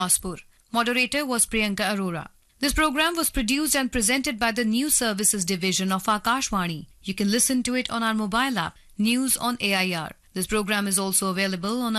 Aspur. Moderator was Priyanka Arora. This program was produced and presented by the News Services Division of Akashvani. You can listen to it on our mobile app, News on AIR. This program is also available on